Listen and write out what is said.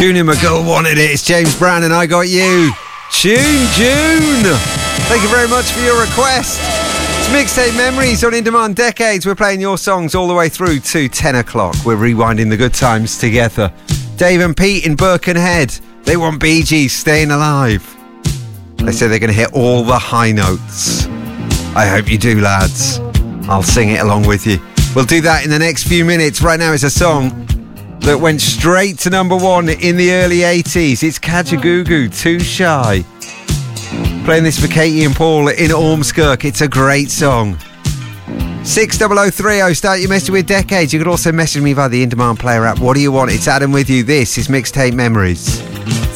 Tuning my girl wanted it. It's James Brown and I Got You. Tune June. Thank you very much for your request. It's Mixtape Memories on In Demand Decades. We're playing your songs all the way through to 10 o'clock. We're rewinding the good times together. Dave and Pete in Birkenhead. They want Bee Gees, Staying Alive. They say they're going to hit all the high notes. I hope you do, lads. I'll sing it along with you. We'll do that in the next few minutes. Right now it's a song that went straight to number one in the early 80s. It's Kajagoogoo, Too Shy. Playing this for Katie and Paul in Ormskirk. It's a great song. 60030, start your message with Decades. You could also message me via the In Demand Player app. What do you want? It's Adam with you. This is Mixtape Memories.